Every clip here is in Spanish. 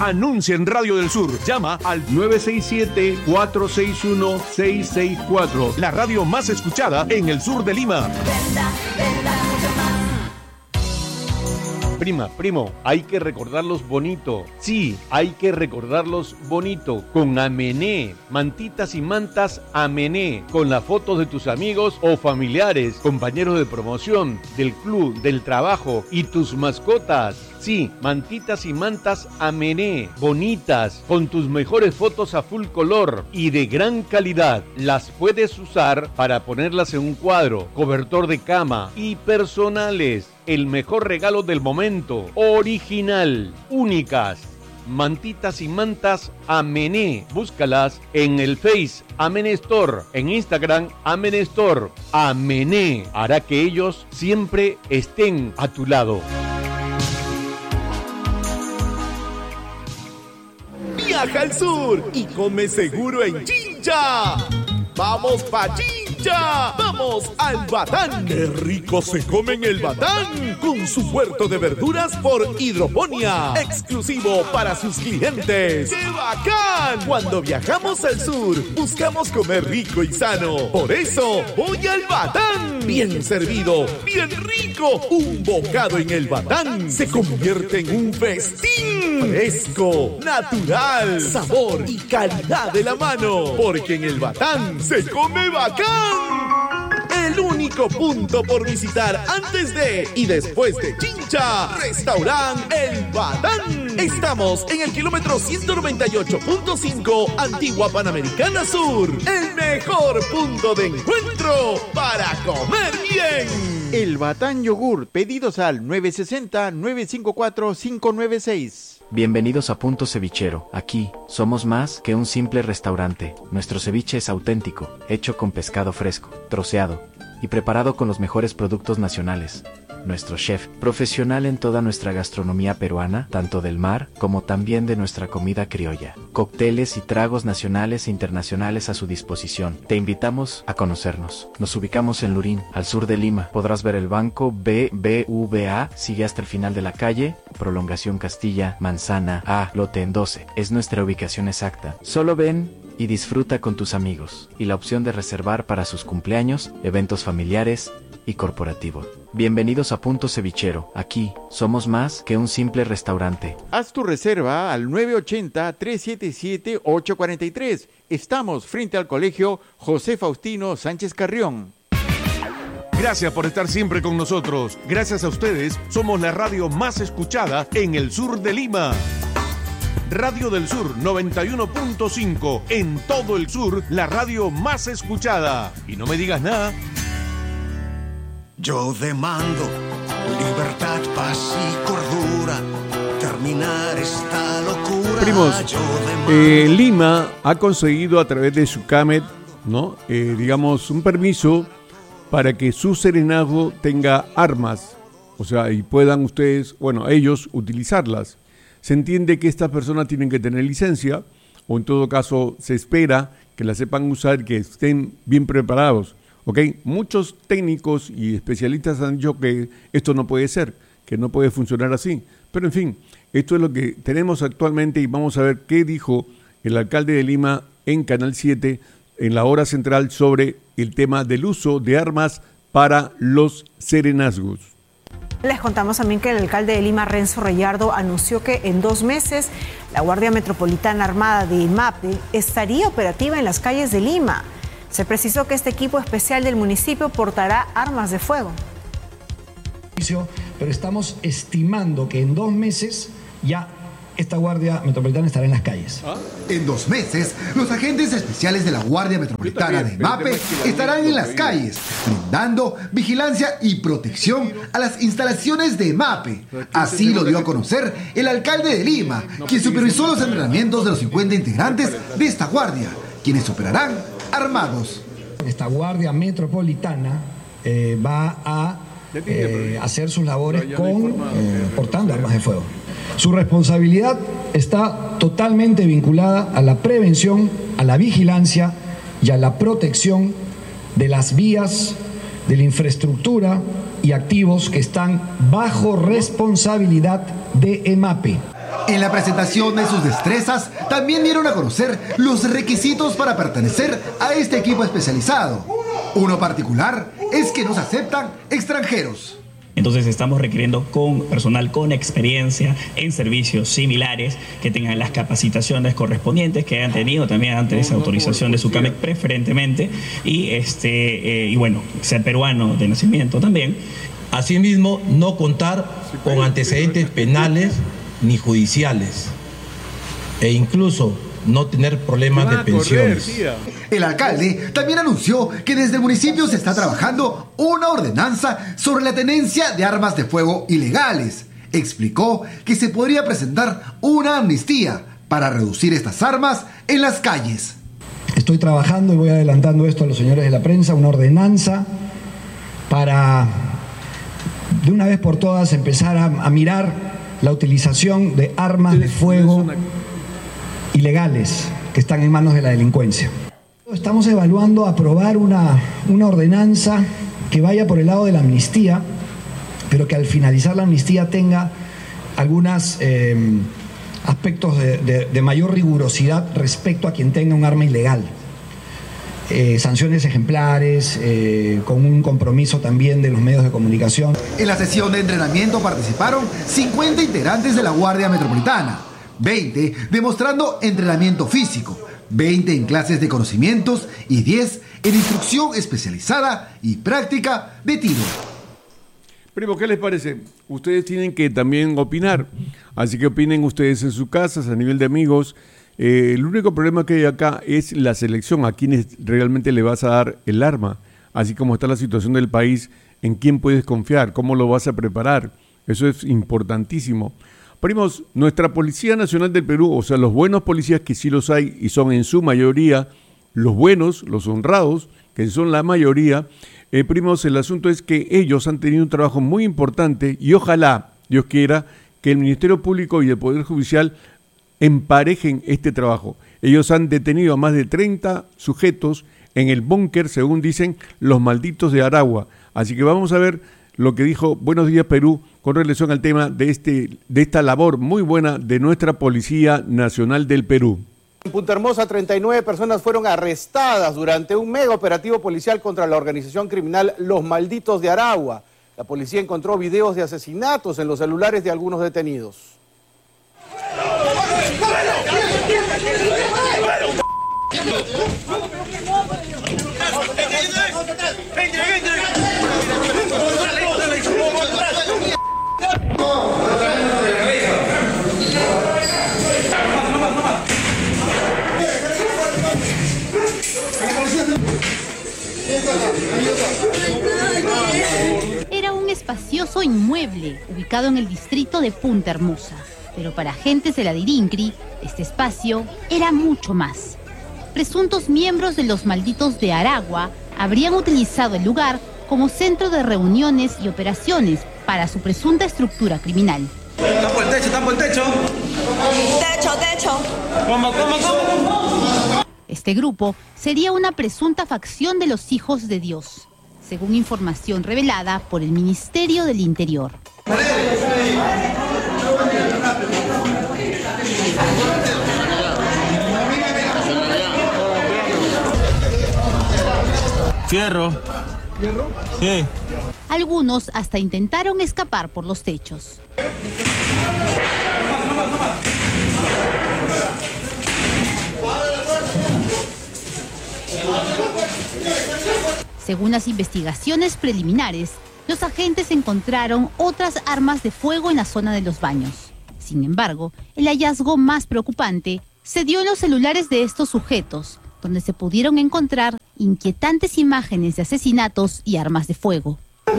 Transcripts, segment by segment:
Anuncia en Radio del Sur. Llama al 967-461-664. La radio más escuchada en el sur de Lima. Primo, hay que recordarlos bonito. Sí, hay que recordarlos bonito. Con Amené, mantitas y mantas Amené. Con la foto de tus amigos o familiares, compañeros de promoción, del club, del trabajo y tus mascotas. Sí, mantitas y mantas Amené, bonitas, con tus mejores fotos a full color y de gran calidad. Las puedes usar para ponerlas en un cuadro, cobertor de cama y personales. El mejor regalo del momento, original, únicas. Mantitas y mantas Amené. Búscalas en el Face Amené Store, en Instagram Amené Store. Amené hará que ellos siempre estén a tu lado. Viaja al sur y come seguro en Chincha. ¡Vamos pa' Chincha! ¡Vamos al Batán! ¡Qué rico se come en el Batán! Con su puerto de verduras por hidroponía, exclusivo para sus clientes. ¡Qué bacán! Cuando viajamos al sur, buscamos comer rico y sano. Por eso, voy al Batán. Bien servido, bien rico. Un bocado en el Batán se convierte en un festín. Fresco, natural, sabor y calidad de la mano. Porque en el Batán se come bacán. El único punto por visitar antes de y después de Chincha. Restaurant El Batán. Estamos en el kilómetro 198.5 Antigua Panamericana Sur. El mejor punto de encuentro para comer bien. El Batán Yogur. Pedidos al 960-954-596. Bienvenidos a Punto Cevichero. Aquí, somos más que un simple restaurante. Nuestro ceviche es auténtico, hecho con pescado fresco, troceado y preparado con los mejores productos nacionales. Nuestro chef, profesional en toda nuestra gastronomía peruana, tanto del mar como también de nuestra comida criolla. Cócteles y tragos nacionales e internacionales a su disposición. Te invitamos a conocernos. Nos ubicamos en Lurín, al sur de Lima. Podrás ver el banco BBVA, sigue hasta el final de la calle, Prolongación Castilla, Manzana A, lote en 12. Es nuestra ubicación exacta. Solo ven y disfruta con tus amigos. Y la opción de reservar para sus cumpleaños, eventos familiares y corporativo. Bienvenidos a Punto Cevichero. Aquí somos más que un simple restaurante. Haz tu reserva al 980-377-843. Estamos frente al Colegio José Faustino Sánchez Carrión. Gracias por estar siempre con nosotros. Gracias a ustedes, somos la radio más escuchada en el sur de Lima. Radio del Sur 91.5. En todo el sur, la radio más escuchada. Y no me digas nada. Yo demando libertad, paz y cordura, terminar esta locura. Primos, Lima ha conseguido a través de su CAMET, ¿no? Digamos, un permiso para que su serenazgo tenga armas, o sea, y puedan ustedes, bueno, ellos utilizarlas. Se entiende que estas personas tienen que tener licencia, o en todo caso se espera que la sepan usar, que estén bien preparados. ¿Ok? Muchos técnicos y especialistas han dicho que esto no puede ser, que no puede funcionar así. Pero en fin, esto es lo que tenemos actualmente y vamos a ver qué dijo el alcalde de Lima en Canal 7 en la hora central sobre el tema del uso de armas para los serenazgos. Les contamos también que el alcalde de Lima, Renzo Reyardo, anunció que en 2 meses la Guardia Metropolitana Armada de EMAPE estaría operativa en las calles de Lima. Se precisó que este equipo especial del municipio portará armas de fuego. Pero estamos estimando que en 2 meses ya esta Guardia Metropolitana estará en las calles. En 2 meses, los agentes especiales de la Guardia Metropolitana de EMAPE estarán en las calles, brindando vigilancia y protección a las instalaciones de EMAPE. Así lo dio a conocer el alcalde de Lima, quien supervisó los entrenamientos de los 50 integrantes de esta guardia, quienes operarán armados. Esta Guardia Metropolitana va a hacer sus labores portando armas de fuego. Su responsabilidad está totalmente vinculada a la prevención, a la vigilancia y a la protección de las vías, de la infraestructura y activos que están bajo responsabilidad de EMAPE. En la presentación de sus destrezas, también dieron a conocer los requisitos para pertenecer a este equipo especializado. Uno particular es que no se aceptan extranjeros. Entonces estamos requiriendo con personal con experiencia en servicios similares, que tengan las capacitaciones correspondientes, que hayan tenido también antes esa autorización de SUCAMEC preferentemente, y bueno, ser peruano de nacimiento también. Asimismo, no contar con antecedentes penales ni judiciales, e incluso no tener problemas de pensiones. El alcalde también anunció que desde el municipio se está trabajando una ordenanza sobre la tenencia de armas de fuego ilegales. Explicó que se podría presentar una amnistía para reducir estas armas en las calles. Estoy trabajando y voy adelantando esto a los señores de la prensa, una ordenanza para de una vez por todas empezar a mirar la utilización de armas de fuego ilegales que están en manos de la delincuencia. Estamos evaluando aprobar una ordenanza que vaya por el lado de la amnistía, pero que al finalizar la amnistía tenga algunos aspectos de mayor rigurosidad respecto a quien tenga un arma ilegal. Sanciones ejemplares, con un compromiso también de los medios de comunicación. En la sesión de entrenamiento participaron 50 integrantes de la Guardia Metropolitana, 20 demostrando entrenamiento físico, 20 en clases de conocimientos y 10 en instrucción especializada y práctica de tiro. Primo, ¿qué les parece? Ustedes tienen que también opinar, así que opinen ustedes en sus casas, a nivel de amigos. El único problema que hay acá es la selección, a quienes realmente le vas a dar el arma, así como está la situación del país, en quién puedes confiar, cómo lo vas a preparar, eso es importantísimo. Primos, nuestra Policía Nacional del Perú, o sea, los buenos policías que sí los hay y son en su mayoría los buenos, los honrados, que son la mayoría, primos, el asunto es que ellos han tenido un trabajo muy importante y ojalá, Dios quiera, que el Ministerio Público y el Poder Judicial emparejen este trabajo. Ellos han detenido a más de 30 sujetos en el búnker, según dicen, los malditos de Aragua. Así que vamos a ver lo que dijo Buenos Días Perú con relación al tema de esta labor muy buena de nuestra Policía Nacional del Perú. En Punta Hermosa, 39 personas fueron arrestadas durante un mega operativo policial contra la organización criminal Los Malditos de Aragua. La policía encontró videos de asesinatos en los celulares de algunos detenidos. Era un espacioso inmueble ubicado en el distrito de Punta Hermosa, pero para agentes de la DIRINCRI, este espacio era mucho más. Presuntos miembros de los malditos de Aragua habrían utilizado el lugar como centro de reuniones y operaciones para su presunta estructura criminal. Tapo el techo, tapo el techo. Techo. ¿Cómo? Este grupo sería una presunta facción de los Hijos de Dios, según información revelada por el Ministerio del Interior. Fierro. ¿Fierro? Sí. Algunos hasta intentaron escapar por los techos. Según las investigaciones preliminares, los agentes encontraron otras armas de fuego en la zona de los baños. Sin embargo, el hallazgo más preocupante se dio en los celulares de estos sujetos, donde se pudieron encontrar inquietantes imágenes de asesinatos y armas de fuego.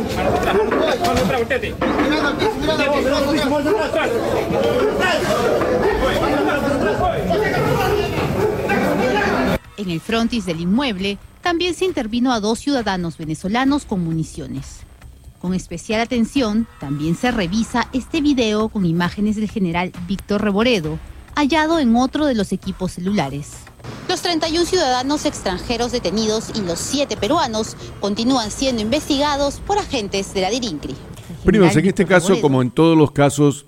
En el frontis del inmueble también se intervino a 2 ciudadanos venezolanos con municiones. Con especial atención, también se revisa este video con imágenes del general Víctor Reboredo, hallado en otro de los equipos celulares. Los 31 ciudadanos extranjeros detenidos y los 7 peruanos continúan siendo investigados por agentes de la DIRINCRI. Primero, en este caso, como en todos los casos,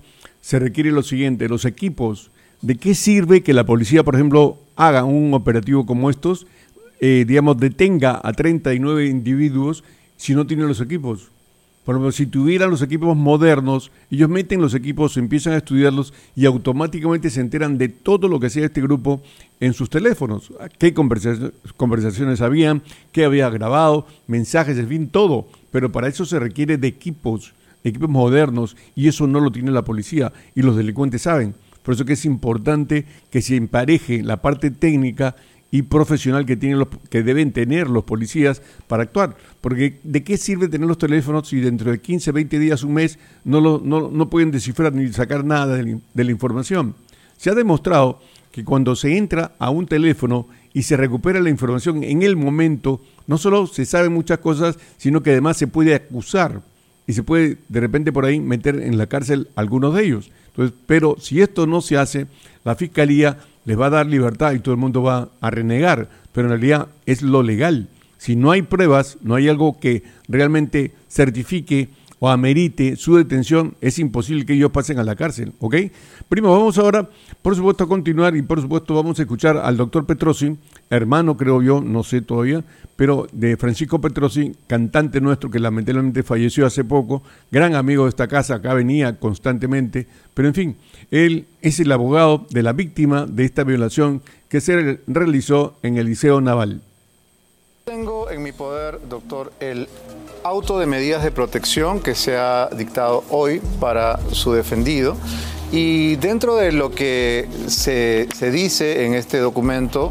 se requiere lo siguiente, los equipos. ¿De qué sirve que la policía, por ejemplo, haga un operativo como estos, detenga a 39 individuos si no tienen los equipos? Por ejemplo, si tuvieran los equipos modernos, ellos meten los equipos, empiezan a estudiarlos y automáticamente se enteran de todo lo que hacía este grupo en sus teléfonos. Qué conversaciones habían, qué había grabado, mensajes, en fin, todo. Pero para eso se requiere de equipos modernos, y eso no lo tiene la policía y los delincuentes saben. Por eso que es importante que se empareje la parte técnica y profesional que deben tener los policías para actuar. Porque ¿de qué sirve tener los teléfonos si dentro de 15, 20 días, un mes, no pueden descifrar ni sacar nada de la información? Se ha demostrado que cuando se entra a un teléfono y se recupera la información en el momento, no solo se saben muchas cosas, sino que además se puede acusar y se puede de repente por ahí meter en la cárcel a algunos de ellos. Entonces, pero si esto no se hace, la Fiscalía les va a dar libertad y todo el mundo va a renegar, pero en realidad es lo legal. Si no hay pruebas, no hay algo que realmente certifique o amerite su detención, es imposible que ellos pasen a la cárcel, ¿ok? Primo, vamos ahora, por supuesto, a continuar y por supuesto vamos a escuchar al doctor Petrosi, hermano creo yo, no sé todavía, pero de Francisco Petrosi, cantante nuestro que lamentablemente falleció hace poco, gran amigo de esta casa, acá venía constantemente, pero en fin, él es el abogado de la víctima de esta violación que se realizó en el Liceo Naval. Tengo en mi poder, doctor, el auto de medidas de protección que se ha dictado hoy para su defendido, y dentro de lo que se dice en este documento,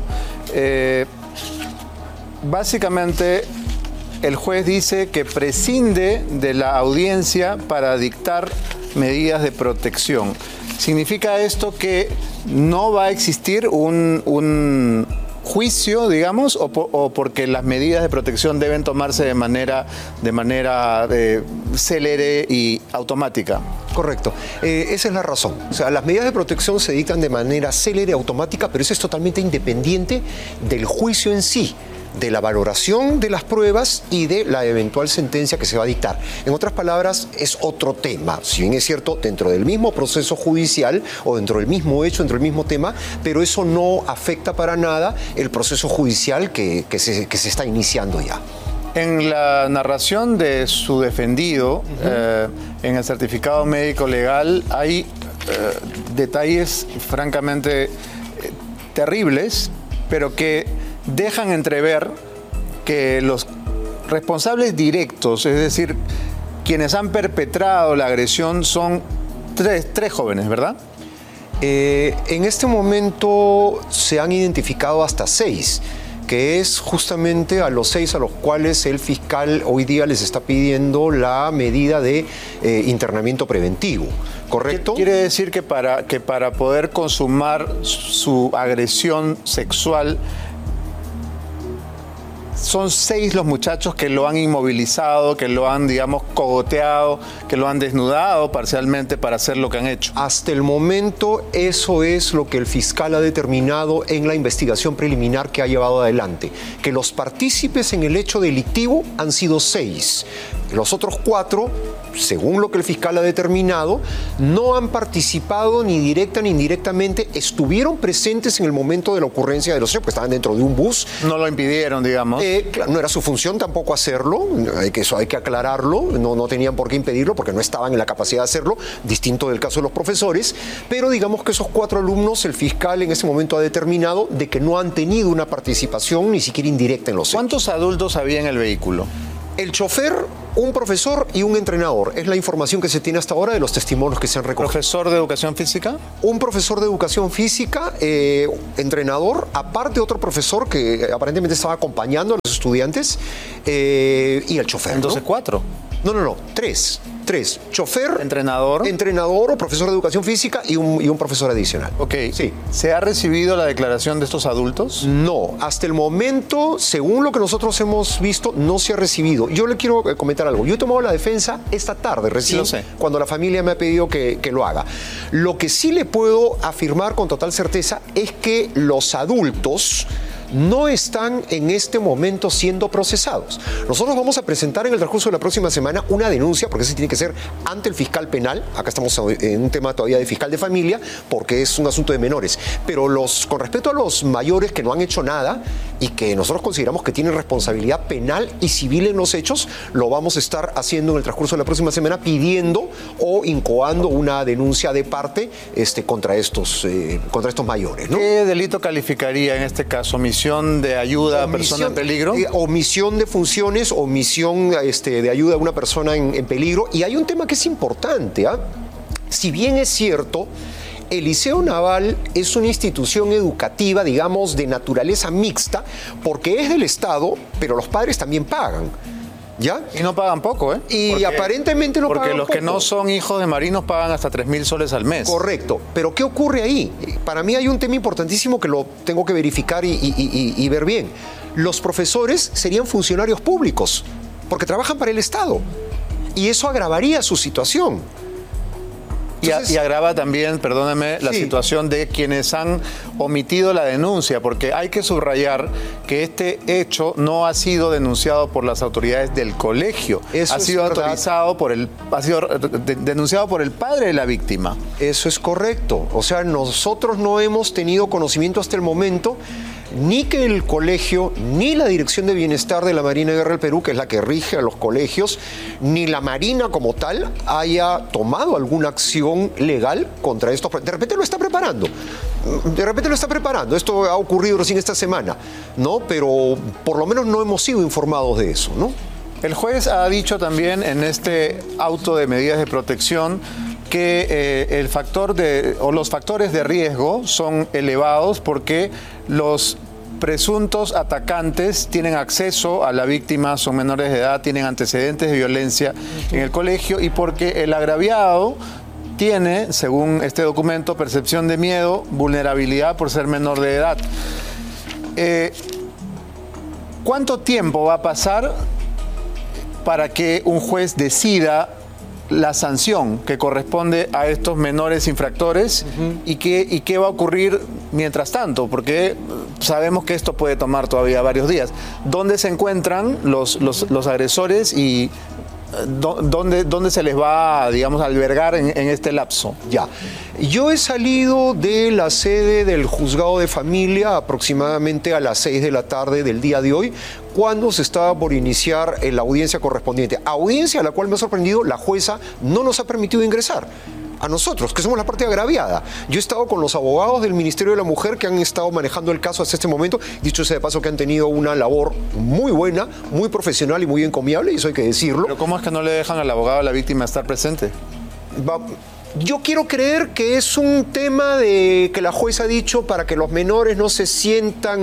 básicamente el juez dice que prescinde de la audiencia para dictar medidas de protección. ¿Significa esto que no va a existir un juicio, digamos, o porque las medidas de protección deben tomarse de manera célere y automática? Correcto. Esa es la razón. O sea, las medidas de protección se dictan de manera célere, automática, pero eso es totalmente independiente del juicio en sí, de la valoración de las pruebas y de la eventual sentencia que se va a dictar. En otras palabras, es otro tema. Si bien es cierto, dentro del mismo proceso judicial o dentro del mismo hecho, dentro del mismo tema, pero eso no afecta para nada el proceso judicial que se está iniciando ya. En la narración de su defendido, en el certificado médico legal, hay detalles francamente terribles, pero que dejan entrever que los responsables directos, es decir, quienes han perpetrado la agresión, son tres jóvenes, ¿verdad? En este momento se han identificado hasta 6, que es justamente a los 6 a los cuales el fiscal hoy día les está pidiendo la medida de internamiento preventivo. ¿Correcto? Quiere decir que para poder consumar su agresión sexual, son 6 los muchachos que lo han inmovilizado, que lo han, digamos, cogoteado, que lo han desnudado parcialmente para hacer lo que han hecho. Hasta el momento eso es lo que el fiscal ha determinado en la investigación preliminar que ha llevado adelante, que los partícipes en el hecho delictivo han sido 6. Los otros 4, según lo que el fiscal ha determinado, no han participado ni directa ni indirectamente, estuvieron presentes en el momento de la ocurrencia de los hechos, porque estaban dentro de un bus. No lo impidieron, digamos. Claro, no era su función tampoco hacerlo, eso hay que aclararlo, no tenían por qué impedirlo porque no estaban en la capacidad de hacerlo, distinto del caso de los profesores, pero digamos que esos 4 alumnos, el fiscal en ese momento ha determinado de que no han tenido una participación ni siquiera indirecta en los hechos. ¿Cuántos adultos había en el vehículo? El chofer, un profesor y un entrenador. Es la información que se tiene hasta ahora de los testimonios que se han recogido. ¿Profesor de educación física? Un profesor de educación física, entrenador, aparte otro profesor que aparentemente estaba acompañando a los estudiantes y el chofer. Entonces, ¿no? 4. No, 3. Chofer, entrenador o profesor de educación física y un profesor adicional. Ok. Sí. ¿Se ha recibido la declaración de estos adultos? No. Hasta el momento, según lo que nosotros hemos visto, no se ha recibido. Yo le quiero comentar algo. Yo he tomado la defensa esta tarde, recién, sí, cuando la familia me ha pedido que lo haga. Lo que sí le puedo afirmar con total certeza es que los adultos no están en este momento siendo procesados. Nosotros vamos a presentar en el transcurso de la próxima semana una denuncia, porque eso tiene que ser ante el fiscal penal. Acá estamos en un tema todavía de fiscal de familia, porque es un asunto de menores. Pero con respecto a los mayores que no han hecho nada y que nosotros consideramos que tienen responsabilidad penal y civil en los hechos, lo vamos a estar haciendo en el transcurso de la próxima semana, pidiendo o incoando una denuncia de parte contra estos mayores, ¿no? ¿Qué delito calificaría en este caso? ¿Omisión de ayuda a persona en peligro? Omisión de funciones, omisión de ayuda a una persona en peligro. Y hay un tema que es importante, ¿ah? Si bien es cierto, el Liceo Naval es una institución educativa, digamos, de naturaleza mixta, porque es del Estado, pero los padres también pagan. ¿Ya? Y no pagan poco, ¿eh? Y aparentemente no pagan poco. Porque los que no son hijos de marinos pagan hasta 3.000 soles al mes. Correcto. Pero ¿qué ocurre ahí? Para mí hay un tema importantísimo que lo tengo que verificar y ver bien. Los profesores serían funcionarios públicos, porque trabajan para el Estado. Y eso agravaría su situación. Y agrava también, perdóneme, la situación de quienes han omitido la denuncia, porque hay que subrayar que este hecho no ha sido denunciado por las autoridades del colegio. Ha sido denunciado por el padre de la víctima. Eso es correcto. O sea, nosotros no hemos tenido conocimiento hasta el momento ni que el colegio, ni la Dirección de Bienestar de la Marina de Guerra del Perú, que es la que rige a los colegios, ni la Marina como tal haya tomado alguna acción legal contra esto. De repente lo está preparando. Esto ha ocurrido recién esta semana, ¿no? Pero por lo menos no hemos sido informados de eso, ¿no? El juez ha dicho también en este auto de medidas de protección que los factores de riesgo son elevados porque los presuntos atacantes tienen acceso a la víctima, son menores de edad, tienen antecedentes de violencia en el colegio y porque el agraviado tiene, según este documento, percepción de miedo, vulnerabilidad por ser menor de edad. ¿Cuánto tiempo va a pasar para que un juez decida la sanción que corresponde a estos menores infractores y qué va a ocurrir mientras tanto? Porque sabemos que esto puede tomar todavía varios días. ¿Dónde se encuentran los agresores y dónde se les va, digamos, a albergar en este lapso? Ya. Yo he salido de la sede del juzgado de familia aproximadamente a las 6 de la tarde del día de hoy, cuando se estaba por iniciar la audiencia correspondiente. Audiencia a la cual me ha sorprendido, la jueza no nos ha permitido ingresar. A nosotros, que somos la parte agraviada. Yo he estado con los abogados del Ministerio de la Mujer que han estado manejando el caso hasta este momento, dicho sea de paso que han tenido una labor muy buena, muy profesional y muy encomiable, y eso hay que decirlo. ¿Pero cómo es que no le dejan al abogado a la víctima estar presente? Yo quiero creer que es un tema de que la jueza ha dicho para que los menores no se sientan,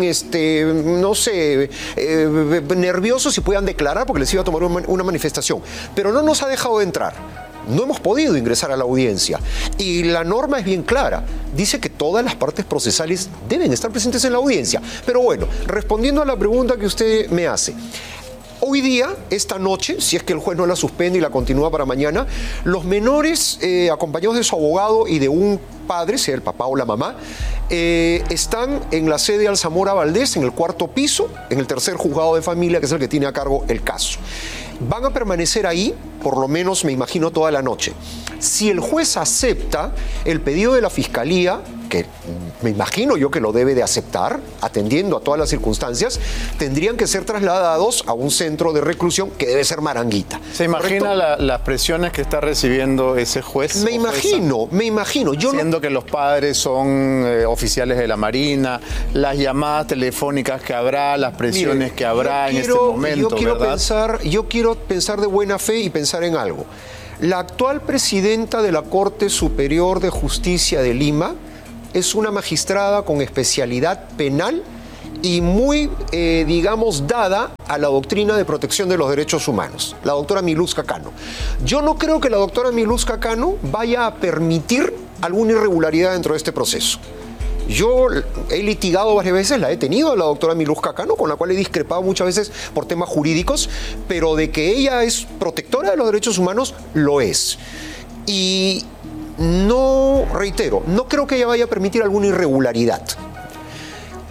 nerviosos y puedan declarar porque les iba a tomar una manifestación. Pero no nos ha dejado de entrar. No hemos podido ingresar a la audiencia. Y la norma es bien clara. Dice que todas las partes procesales deben estar presentes en la audiencia. Pero bueno, respondiendo a la pregunta que usted me hace. Hoy día, esta noche, si es que el juez no la suspende y la continúa para mañana, los menores, acompañados de su abogado y de un padre, sea el papá o la mamá, están en la sede Alzamora Valdés, en el 4º piso, en el 3er juzgado de familia, que es el que tiene a cargo el caso. Van a permanecer ahí, por lo menos me imagino, toda la noche. Si el juez acepta el pedido de la Fiscalía, que me imagino yo que lo debe de aceptar, atendiendo a todas las circunstancias, tendrían que ser trasladados a un centro de reclusión que debe ser Maranguita. ¿Se imagina las presiones que está recibiendo ese juez? Me imagino. Siendo que los padres son oficiales de la Marina, las llamadas telefónicas que habrá, las presiones que habrá en este momento, ¿verdad? Yo quiero pensar de buena fe y pensar en algo. La actual presidenta de la Corte Superior de Justicia de Lima es una magistrada con especialidad penal y muy, dada a la doctrina de protección de los derechos humanos, la doctora Miluska Cano. Yo no creo que la doctora Miluska Cano vaya a permitir alguna irregularidad dentro de este proceso. Yo he litigado varias veces, la he tenido a la doctora Miluska Cano, con la cual he discrepado muchas veces por temas jurídicos, pero de que ella es protectora de los derechos humanos, lo es. Y no creo que ella vaya a permitir alguna irregularidad.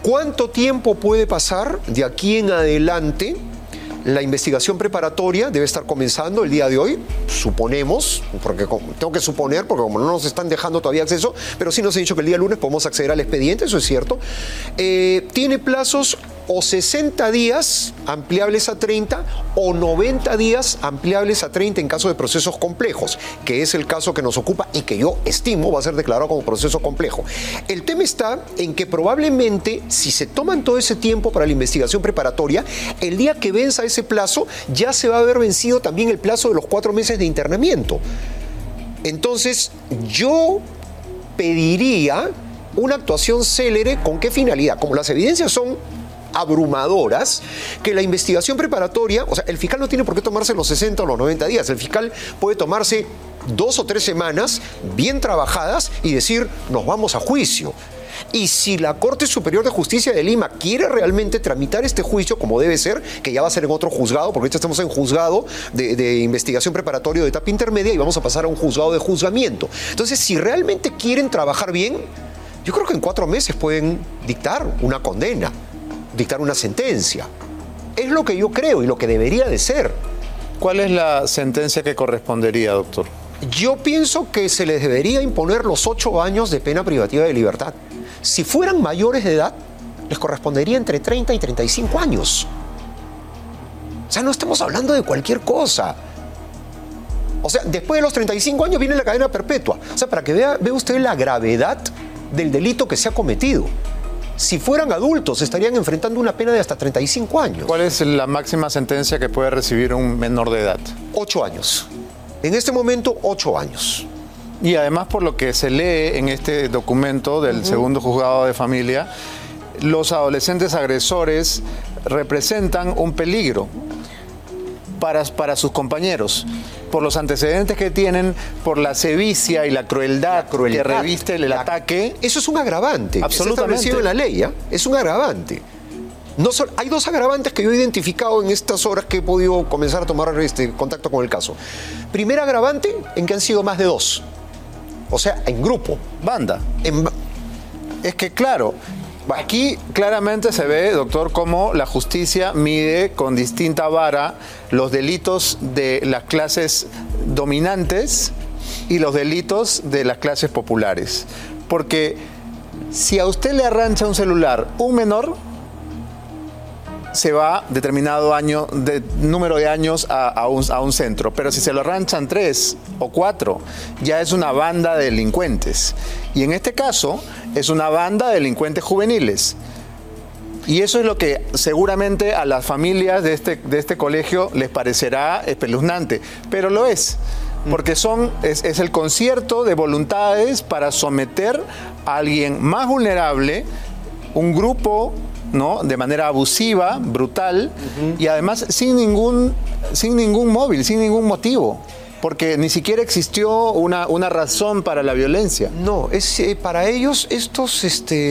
¿Cuánto tiempo puede pasar de aquí en adelante? La investigación preparatoria debe estar comenzando el día de hoy, suponemos, porque tengo que suponer, porque como no nos están dejando todavía acceso, pero sí nos han dicho que el día lunes podemos acceder al expediente, eso es cierto. Tiene plazos o 60 días ampliables a 30 o 90 días ampliables a 30 en caso de procesos complejos, que es el caso que nos ocupa y que yo estimo va a ser declarado como proceso complejo. El tema está en que probablemente, si se toman todo ese tiempo para la investigación preparatoria, el día que venza ese plazo ya se va a haber vencido también el plazo de los 4 meses de internamiento. Entonces, yo pediría una actuación célere. ¿Con qué finalidad? Como las evidencias son abrumadoras, que la investigación preparatoria, o sea, el fiscal no tiene por qué tomarse los 60 o los 90 días, el fiscal puede tomarse 2 o 3 semanas bien trabajadas y decir, nos vamos a juicio. Y si la Corte Superior de Justicia de Lima quiere realmente tramitar este juicio como debe ser, que ya va a ser en otro juzgado, porque ahorita estamos en juzgado de investigación preparatoria de etapa intermedia y vamos a pasar a un juzgado de juzgamiento. Entonces, si realmente quieren trabajar bien, yo creo que en 4 meses pueden dictar una condena, dictar una sentencia. Es lo que yo creo y lo que debería de ser. ¿Cuál es la sentencia que correspondería, doctor? Yo pienso que se les debería imponer los 8 años de pena privativa de libertad. Si fueran mayores de edad, les correspondería entre 30 y 35 años. O sea, no estamos hablando de cualquier cosa. O sea, después de los 35 años viene la cadena perpetua. O sea, para que vea usted la gravedad del delito que se ha cometido. Si fueran adultos, estarían enfrentando una pena de hasta 35 años. ¿Cuál es la máxima sentencia que puede recibir un menor de edad? 8 años. En este momento, 8 años. Y además, por lo que se lee en este documento del segundo juzgado de familia, los adolescentes agresores representan un peligro para sus compañeros, por los antecedentes que tienen, por la sevicia y la crueldad que reviste el ataque. Eso es un agravante. Absolutamente. Está establecido en la ley, ¿eh? Es un agravante. Hay 2 agravantes que yo he identificado en estas horas que he podido comenzar a tomar contacto con el caso. Primer agravante, en que han sido más de 2. O sea, en grupo. Banda. Es que, claro, aquí claramente se ve, doctor, cómo la justicia mide con distinta vara los delitos de las clases dominantes y los delitos de las clases populares. Porque si a usted le arrancha un celular un menor, se va determinado número de años a un centro. Pero si se lo arranchan 3 o 4, ya es una banda de delincuentes. Y en este caso, es una banda de delincuentes juveniles. Y eso es lo que seguramente a las familias de este colegio les parecerá espeluznante. Pero lo es. Porque es el concierto de voluntades para someter a alguien más vulnerable, un grupo, ¿no?, de manera abusiva, brutal, y además sin ningún móvil, sin ningún motivo, porque ni siquiera existió una razón para la violencia. No, para ellos estos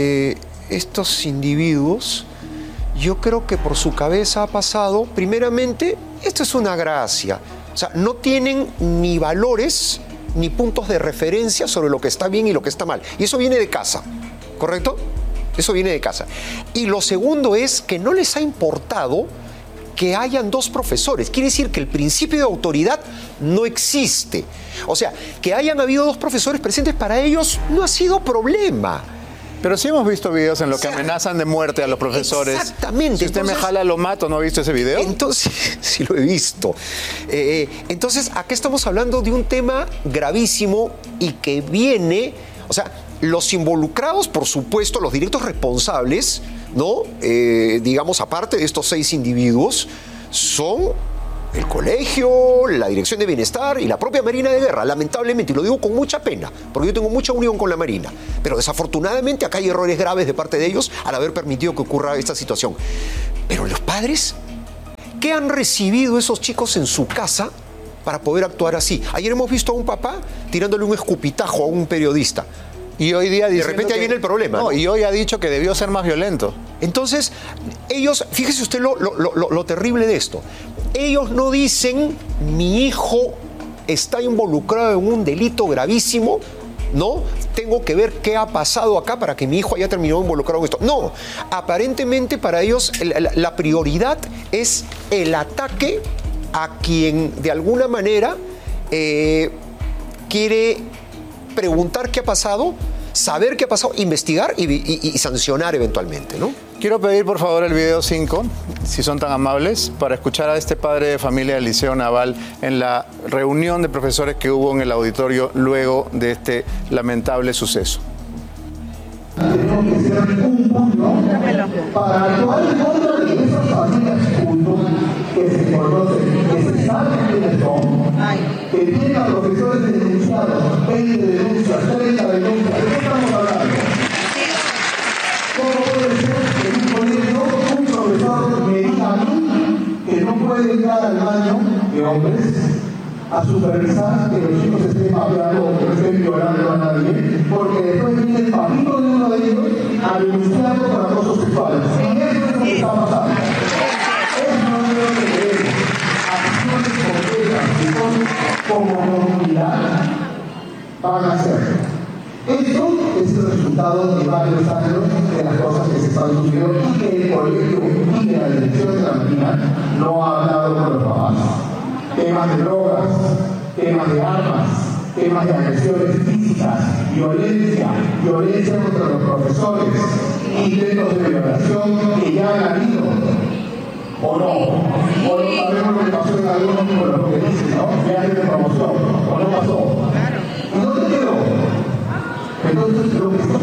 individuos, yo creo que por su cabeza ha pasado, primeramente, esto es una gracia. O sea, no tienen ni valores ni puntos de referencia sobre lo que está bien y lo que está mal. Y eso viene de casa, ¿correcto? Eso viene de casa. Y lo segundo es que no les ha importado que hayan 2 profesores. Quiere decir que el principio de autoridad no existe. O sea, que hayan habido 2 profesores presentes para ellos no ha sido problema. Pero sí hemos visto videos en los que amenazan de muerte a los profesores. Exactamente. Si usted me jala, lo mato. ¿No ha visto ese video? Entonces, sí lo he visto. Entonces, acá estamos hablando de un tema gravísimo y que viene, o sea, los involucrados, por supuesto, los directos responsables, ¿no? Digamos, aparte de estos 6 individuos, son el colegio, la Dirección de Bienestar y la propia Marina de Guerra, lamentablemente, y lo digo con mucha pena, porque yo tengo mucha unión con la Marina, pero desafortunadamente acá hay errores graves de parte de ellos al haber permitido que ocurra esta situación. Pero los padres, ¿qué han recibido esos chicos en su casa para poder actuar así? Ayer hemos visto a un papá tirándole un escupitajo a un periodista. Y hoy día de repente ahí viene el problema. No, y hoy ha dicho que debió ser más violento. Entonces, ellos, fíjese usted lo terrible de esto. Ellos no dicen, mi hijo está involucrado en un delito gravísimo ¿no? Tengo que ver qué ha pasado acá para que mi hijo haya terminado involucrado en esto. No, aparentemente para ellos la prioridad es el ataque a quien de alguna manera quiere preguntar qué ha pasado, saber qué ha pasado, investigar y sancionar eventualmente, ¿no? Quiero pedir por favor el video 5, si son tan amables, para escuchar a este padre de familia del Liceo Naval en la reunión de profesores que hubo en el auditorio luego de este lamentable suceso. Tenemos que ser un punto para actuar en contra de esas familias puntos que se conocen, que se saben quiénes son, que tienen a profesores denunciados, 20 denuncias, 30 denuncias. ¿De qué estamos hablando? ¿Cómo puede ser que en un colegio un profesor me diga a mí que no puede entrar al baño de hombres a supervisar que los chicos estén mapeando o que no estén violando a nadie, porque después viene el papito de uno de ellos a denunciarlo por acoso sexual? Y eso es lo que está pasando. Eso no es lo que queremos. Acciones concretas que como comunidad van a hacer. Esto es el resultado de varios años de las cosas que se están sucediendo y que el colegio y que la dirección de la Marina no ha hablado con los papás. Temas de drogas, temas de armas, temas de agresiones físicas, violencia contra los profesores, intentos de violación que ya han habido, o no sabemos lo que pasó en algunos de los que dicen, ¿no? Viajes de promoción, o no pasó. ¿Y dónde quedó? Entonces,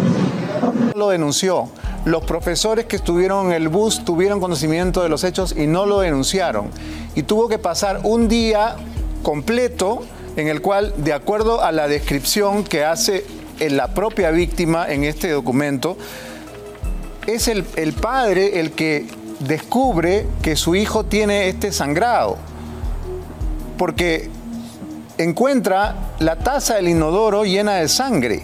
lo denunció. Los profesores que estuvieron en el bus tuvieron conocimiento de los hechos y no lo denunciaron. Y tuvo que pasar un día completo en el cual, de acuerdo a la descripción que hace la propia víctima en este documento, es el padre el que descubre que su hijo tiene este sangrado. Porque encuentra la taza del inodoro llena de sangre.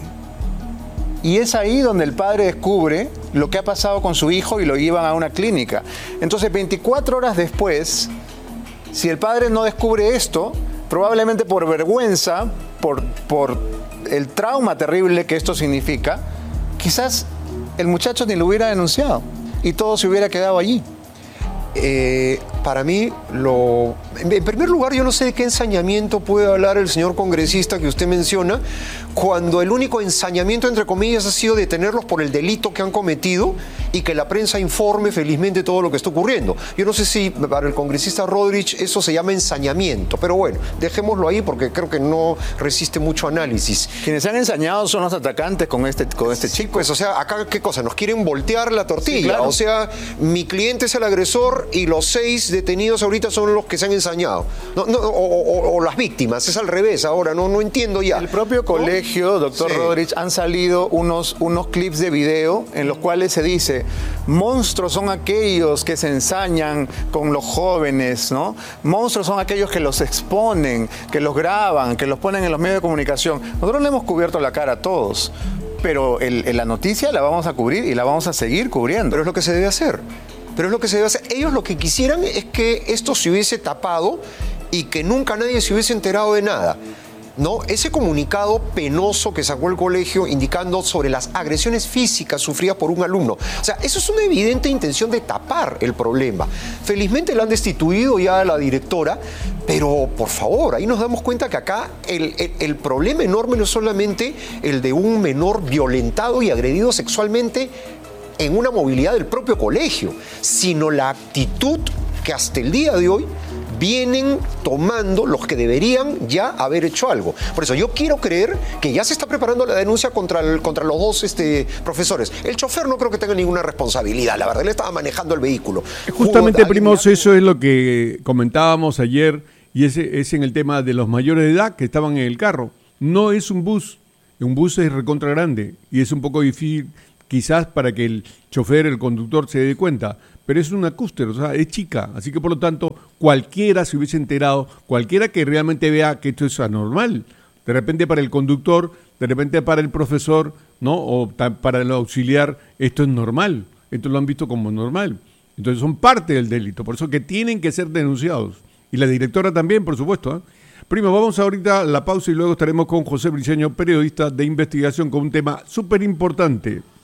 Y es ahí donde el padre descubre lo que ha pasado con su hijo y lo llevan a una clínica. Entonces, 24 horas después, si el padre no descubre esto, probablemente por vergüenza, por el trauma terrible que esto significa, quizás el muchacho ni lo hubiera denunciado y todo se hubiera quedado allí. Para mí, en primer lugar, yo no sé de qué ensañamiento puede hablar el señor congresista que usted menciona, cuando el único ensañamiento, entre comillas, ha sido detenerlos por el delito que han cometido y que la prensa informe felizmente todo lo que está ocurriendo. Yo no sé si para el congresista Rodríguez eso se llama ensañamiento, pero bueno, dejémoslo ahí porque creo que no resiste mucho análisis. Quienes se han ensañado son los atacantes con este chico. Pues, o sea, acá, ¿qué cosa? Nos quieren voltear la tortilla. Sí, claro. O sea, mi cliente es el agresor y los 6 detenidos ahorita son los que se han ensañado. O las víctimas, es al revés ahora, no entiendo ya. El propio colegio, doctor Rodríguez, han salido unos clips de video en los cuales se dice: monstruos son aquellos que se ensañan con los jóvenes, ¿no? Monstruos son aquellos que los exponen, que los graban, que los ponen en los medios de comunicación. Nosotros le hemos cubierto la cara a todos, pero la noticia la vamos a cubrir y la vamos a seguir cubriendo. Pero es lo que se debe hacer. Ellos lo que quisieran es que esto se hubiese tapado y que nunca nadie se hubiese enterado de nada. ¿No? Ese comunicado penoso que sacó el colegio indicando sobre las agresiones físicas sufridas por un alumno. O sea, eso es una evidente intención de tapar el problema. Felizmente la han destituido ya a la directora, pero por favor, ahí nos damos cuenta que acá el problema enorme no es solamente el de un menor violentado y agredido sexualmente en una movilidad del propio colegio, sino la actitud que hasta el día de hoy vienen tomando los que deberían ya haber hecho algo. Por eso yo quiero creer que ya se está preparando la denuncia contra los dos profesores. El chofer no creo que tenga ninguna responsabilidad, la verdad, él estaba manejando el vehículo. Justamente, primos, eso es lo que comentábamos ayer, y es en el tema de los mayores de edad que estaban en el carro. No es un bus es recontra grande, y es un poco difícil quizás para que el chofer, el conductor se dé cuenta, pero es una cúster, o sea, es chica, así que por lo tanto cualquiera se hubiese enterado, cualquiera que realmente vea que esto es anormal, de repente para el conductor, de repente para el profesor, ¿no? O para el auxiliar, esto es normal, esto lo han visto como normal, entonces son parte del delito, por eso que tienen que ser denunciados, y la directora también, por supuesto, ¿eh? Primo, vamos ahorita a la pausa y luego estaremos con José Briceño, periodista de investigación, con un tema súper importante.